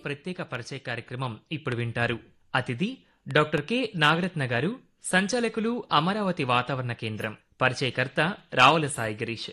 ప్రత్యేక పరిచయ కార్యక్రమం ఇప్పుడు వింటారు. అతిథి డాక్టర్ కె నాగరత్న గారు, సంచాలకులు అమరావతి వాతావరణ కేంద్రం. పరిచయకర్త రావుల సాయి గిరీష్.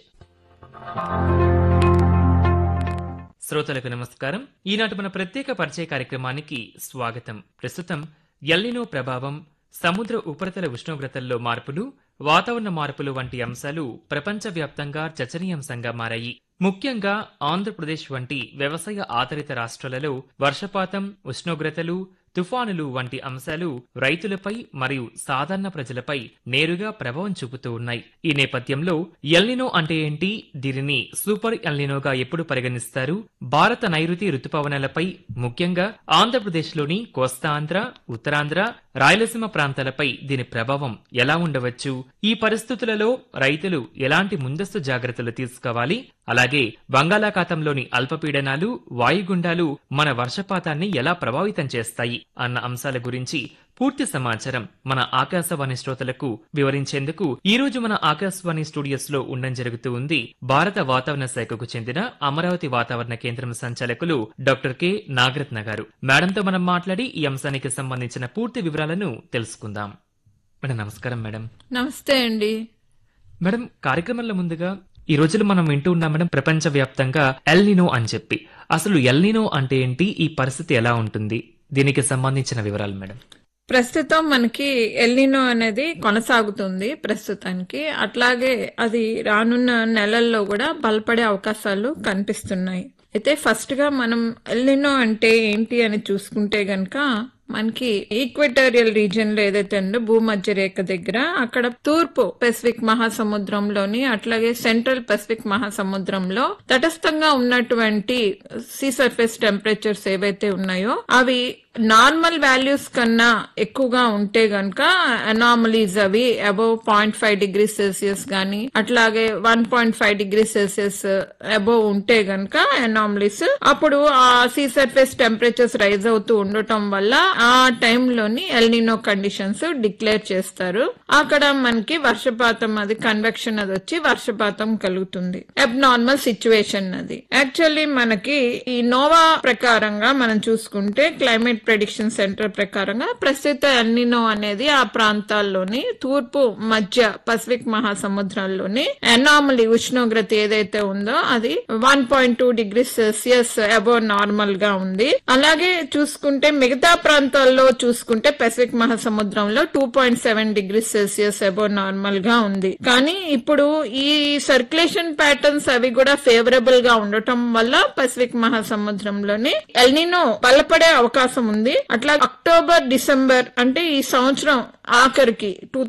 శ్రోతలకు నమస్కారం. ఈనాటి మన ప్రత్యేక పరిచయ కార్యక్రమానికి స్వాగతం. ప్రస్తుతం ఎల్నినో ప్రభావం, సముద్ర ఉపరితల ఉష్ణోగ్రతల్లో మార్పులు, వాతావరణ మార్పులు వంటి అంశాలు ప్రపంచవ్యాప్తంగా చర్చనీయాంశంగా మారాయి. ముఖ్యంగా ఆంధ్రప్రదేశ్ వంటి వ్యవసాయ ఆధారిత రాష్ట్రాలలో వర్షపాతం, ఉష్ణోగ్రతలు, తుఫానులు వంటి అంశాలు రైతులపై మరియు సాధారణ ప్రజలపై నేరుగా ప్రభావం చూపుతూ ఉన్నాయి. ఈ నేపథ్యంలో ఎల్నినో అంటే ఏంటి, దీనిని సూపర్ ఎల్నినోగా ఎప్పుడు పరిగణిస్తారు, భారత నైరుతి రుతుపవనాలపై ముఖ్యంగా ఆంధ్రప్రదేశ్లోని కోస్తాంధ్ర, ఉత్తరాంధ్ర, రాయలసీమ ప్రాంతాలపై దీని ప్రభావం ఎలా ఉండవచ్చు, ఈ పరిస్థితులలో రైతులు ఎలాంటి ముందస్తు జాగ్రత్తలు తీసుకోవాలి, అలాగే బంగాళాఖాతంలోని అల్పపీడనాలు, వాయుగుండాలు మన వర్షపాతాన్ని ఎలా ప్రభావితం చేస్తాయి అన్న అంశాల గురించి పూర్తి సమాచారం మన ఆకాశవాణి శ్రోతలకు వివరించేందుకు ఈ రోజు మన ఆకాశవాణి స్టూడియోస్ లో ఉండడం జరుగుతూ ఉంది భారత వాతావరణ శాఖకు చెందిన అమరావతి వాతావరణ కేంద్రం సంచాలకులు డాక్టర్ కె నాగరత్న గారు. మేడంతో మనం మాట్లాడి ఈ అంశానికి సంబంధించిన పూర్తి వివరాలను తెలుసుకుందాం. మేడం నమస్కారం. మేడం నమస్తే అండి. మేడం, కార్యక్రమంలో ముందుగా ఈ రోజులు మనం వింటూ ఉన్నాం మేడం, ప్రపంచ వ్యాప్తంగా ఎల్నినో అని చెప్పి. అసలు ఎల్నినో అంటే ఏంటి, ఈ పరిస్థితి ఎలా ఉంటుంది, దీనికి సంబంధించిన వివరాలు మేడం. ప్రస్తుతం మనకి ఎల్నినో అనేది కొనసాగుతుంది ప్రస్తుతానికి. అట్లాగే అది రానున్న నెలల్లో కూడా బలపడే అవకాశాలు కనిపిస్తున్నాయి. అయితే ఫస్ట్ గా మనం ఎల్నినో అంటే ఏంటి అని చూసుకుంటే గనక మనకి ఈక్వెటోరియల్ రీజియన్ లో ఏదైతే ఉందో భూమధ్య రేఖ దగ్గర, అక్కడ తూర్పు పెసిఫిక్ మహాసముద్రంలోని అట్లాగే సెంట్రల్ పెసిఫిక్ మహాసముద్రంలో తటస్థంగా ఉన్నటువంటి సీ సర్ఫేస్ టెంపరేచర్స్ ఏవైతే ఉన్నాయో అవి నార్మల్ వాల్యూస్ కన్నా ఎక్కువగా ఉంటే గనక అనామలీస్ అవి అబౌవ్ 0.5 డిగ్రీ సెల్సియస్ గానీ అట్లాగే 1.5 డిగ్రీ సెల్సియస్ అబౌవ్ ఉంటే గనక అనామలీస్, అప్పుడు ఆ సీ సర్ఫేస్ టెంపరేచర్స్ రైజ్ అవుతూ ఉండటం వల్ల ఆ టైంలోని ఎల్నినో కండిషన్స్ డిక్లేర్ చేస్తారు. అక్కడ మనకి వర్షపాతం, అది కన్వెక్షన్ అది వచ్చి వర్షపాతం కలుగుతుంది. అబ్నార్మల్ సిచ్యువేషన్ అది. యాక్చువల్లీ మనకి ఈ నోవా ప్రకారంగా మనం చూసుకుంటే, క్లైమేట్ ప్రెడిక్షన్ సెంటర్ ప్రకారంగా ప్రస్తుత ఎల్నినో అనేది ఆ ప్రాంతాల్లోని తూర్పు మధ్య పసిఫిక్ మహాసముద్రంలోని అనామలీ ఉష్ణోగ్రత ఏదైతే ఉందో అది 1.2 డిగ్రీ సెల్సియస్ అబౌవ్ నార్మల్ గా ఉంది. అలాగే చూసుకుంటే మిగతా ప్రాంతాల్లో చూసుకుంటే పసిఫిక్ మహాసముద్రంలో 2.7 డిగ్రీ సెల్సియస్ అబౌవ్ నార్మల్ గా ఉంది. కానీ ఇప్పుడు ఈ సర్క్యులేషన్ ప్యాటర్న్స్ అవి కూడా ఫేవరబుల్ గా ఉండటం వల్ల పసిఫిక్ మహాసముద్రంలోని ఎల్నినో బలపడే అవకాశం ఉంది. అట్లా అక్టోబర్, డిసెంబర్ అంటే ఈ సంవత్సరం ఆఖరికి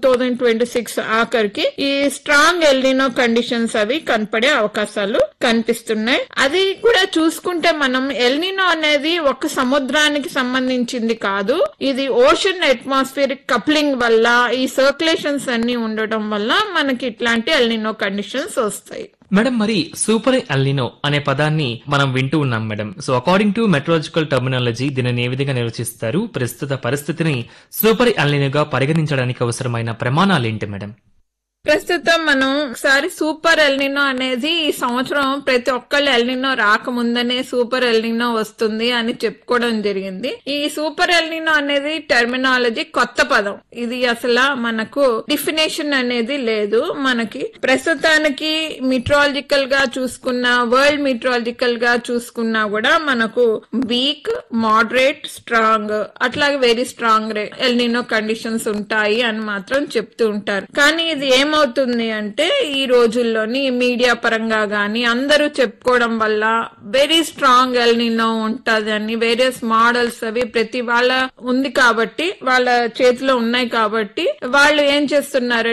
2026 ఆఖరికి ఈ స్ట్రాంగ్ ఎల్నినో కండిషన్స్ అవి కనపడే అవకాశాలు కనిపిస్తున్నాయి. అది కూడా చూసుకుంటే మనం ఎల్నినో అనేది ఒక సముద్రానికి సంబంధించింది కాదు, ఇది ఓషన్ అట్మాస్ఫియరిక్ కప్లింగ్ వల్ల, ఈ సర్క్యులేషన్స్ అన్ని ఉండటం వల్ల మనకి ఇట్లాంటి ఎల్నినో కండిషన్స్ వస్తాయి. మేడం, మరి సూపర్ ఎల్నినో అనే పదాన్ని మనం వింటూ ఉన్నాం madam. So according to meteorological terminology దీనిని ఏ విధంగా నిర్వచిస్తారు, ప్రస్తుత పరిస్థితిని సూపర్ ఎల్నినోగా పరిగణించడానికి అవసరమైన ప్రమాణాలు ఏంటి మేడం? ప్రస్తుతం మనం ఒకసారి సూపర్ ఎల్నినో అనేది ఈ సంవత్సరం ప్రతి ఒక్కళ్ళు ఎల్నినో రాకముందనే సూపర్ ఎల్నినో వస్తుంది అని చెప్పుకోవడం జరిగింది. ఈ సూపర్ ఎల్నినో అనేది టర్మినాలజీ కొత్త పదం. ఇది అసలు మనకు డిఫినేషన్ అనేది లేదు. మనకి ప్రస్తుతానికి మెట్రాలజికల్ గా చూసుకున్నా, వరల్డ్ మెట్రాలజికల్ గా చూసుకున్నా కూడా మనకు వీక్, మోడరేట్, స్ట్రాంగ్ అట్లాగే వెరీ స్ట్రాంగ్ ఎల్నినో కండిషన్స్ ఉంటాయి అని మాత్రం చెప్తూ ఉంటారు. కానీ ఇది ఏమవుతుంది అంటే ఈ రోజుల్లోని మీడియా పరంగా గాని అందరూ చెప్పుకోవడం వల్ల వెరీ స్ట్రాంగ్ ఎల్నినో ఉంటది అని వేరియస్ మోడల్స్ అవి ప్రతి వాళ్ళ ఉంది కాబట్టి, వాళ్ళ చేతిలో ఉన్నాయి కాబట్టి వాళ్ళు ఏం చేస్తున్నారు